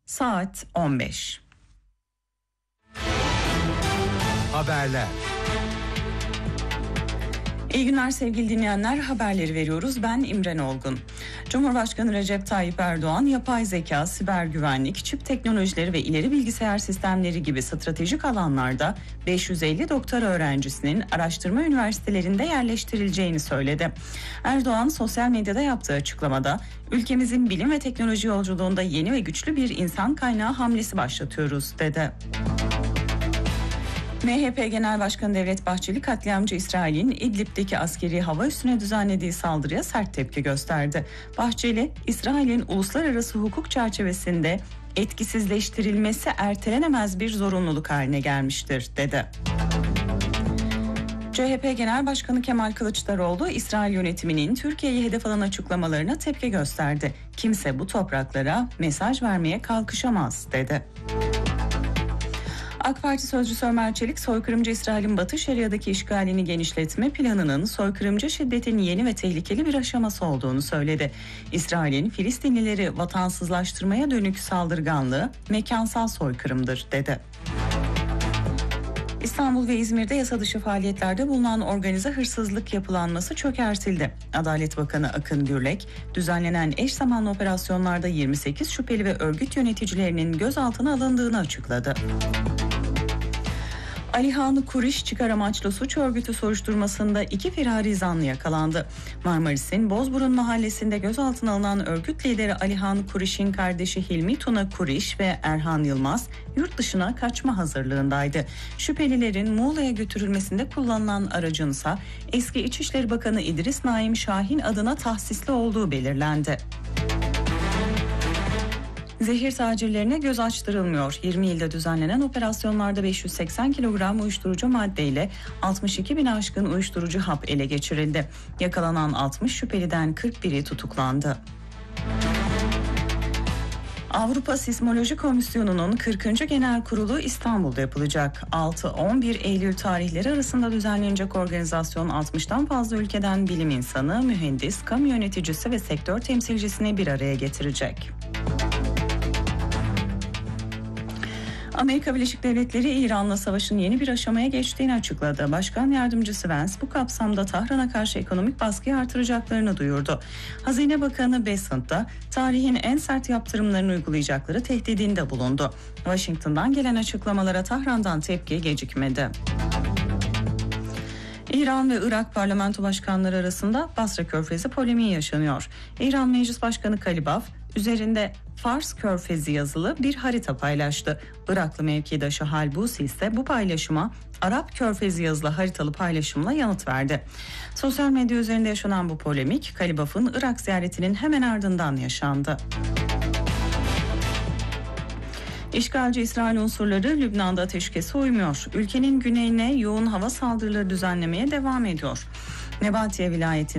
Saat 15. Haberler. İyi günler sevgili dinleyenler, haberleri veriyoruz. Ben İmren Olgun. Cumhurbaşkanı Recep Tayyip Erdoğan, yapay zeka, siber güvenlik, çip teknolojileri ve ileri bilgisayar sistemleri gibi stratejik alanlarda 550 doktora öğrencisinin araştırma üniversitelerinde yerleştirileceğini söyledi. Erdoğan sosyal medyada yaptığı açıklamada, ülkemizin bilim ve teknoloji yolculuğunda yeni ve güçlü bir insan kaynağı hamlesi başlatıyoruz dedi. MHP Genel Başkanı Devlet Bahçeli, katliamcı İsrail'in İdlib'deki askeri hava üssüne düzenlediği saldırıya sert tepki gösterdi. Bahçeli, İsrail'in uluslararası hukuk çerçevesinde etkisizleştirilmesi ertelenemez bir zorunluluk haline gelmiştir, dedi. CHP Genel Başkanı Kemal Kılıçdaroğlu, İsrail yönetiminin Türkiye'yi hedef alan açıklamalarına tepki gösterdi. Kimse bu topraklara mesaj vermeye kalkışamaz, dedi. AK Parti sözcüsü Ömer Çelik, soykırımcı İsrail'in Batı Şeria'daki işgalini genişletme planının soykırımcı şiddetin yeni ve tehlikeli bir aşaması olduğunu söyledi. İsrail'in Filistinlileri vatansızlaştırmaya dönük saldırganlığı mekansal soykırımdır, dedi. İstanbul ve İzmir'de yasa dışı faaliyetlerde bulunan organize hırsızlık yapılanması çökertildi. Adalet Bakanı Akın Gürlek, düzenlenen eş zamanlı operasyonlarda 28 şüpheli ve örgüt yöneticilerinin gözaltına alındığını açıkladı. Alihan Kuriş çıkar amaçlı suç örgütü soruşturmasında 2 firari zanlı yakalandı. Marmaris'in Bozburun mahallesinde gözaltına alınan örgüt lideri Alihan Kuriş'in kardeşi Hilmi Tuna Kuriş ve Erhan Yılmaz yurt dışına kaçma hazırlığındaydı. Şüphelilerin Muğla'ya götürülmesinde kullanılan aracınsa eski İçişleri Bakanı İdris Naim Şahin adına tahsisli olduğu belirlendi. Zehir tacirlerine göz açtırılmıyor. 20 ilde düzenlenen operasyonlarda 580 kilogram uyuşturucu maddeyle 62 bin aşkın uyuşturucu hap ele geçirildi. Yakalanan 60 şüpheliden 41'i tutuklandı. Avrupa Sismoloji Komisyonu'nun 40. Genel Kurulu İstanbul'da yapılacak. 6-11 Eylül tarihleri arasında düzenlenecek organizasyon 60'tan fazla ülkeden bilim insanı, mühendis, kamu yöneticisi ve sektör temsilcisini bir araya getirecek. Amerika Birleşik Devletleri, İran'la savaşın yeni bir aşamaya geçtiğini açıkladı. Başkan Yardımcısı Vance bu kapsamda Tahran'a karşı ekonomik baskıyı artıracaklarını duyurdu. Hazine Bakanı Bessent da tarihin en sert yaptırımlarını uygulayacakları tehdidinde bulundu. Washington'dan gelen açıklamalara Tahran'dan tepki gecikmedi. İran ve Irak parlamento başkanları arasında Basra Körfezi polemiği yaşanıyor. İran Meclis Başkanı Kalibaf, üzerinde Fars Körfezi yazılı bir harita paylaştı. Iraklı mevkidaşı Halbusi ise bu paylaşıma Arap Körfezi yazılı haritalı paylaşımla yanıt verdi. Sosyal medya üzerinde yaşanan bu polemik, Kalibaf'ın Irak ziyaretinin hemen ardından yaşandı. İşgalci İsrail unsurları Lübnan'da ateşkese uymuyor. Ülkenin güneyine yoğun hava saldırıları düzenlemeye devam ediyor. Nebatiye vilayetinde